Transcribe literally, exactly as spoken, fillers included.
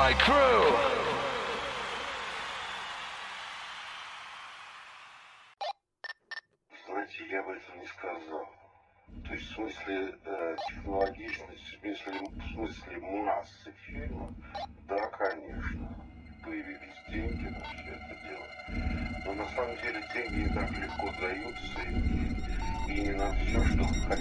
my crew. Знаете, я бы этого не сказал. То есть в смысле э, технологичности, в смысле, в смысле массы фильмов, да, конечно, появились деньги на все это дело. Но на самом деле деньги не так легко даются, и, и не на все, что хотят.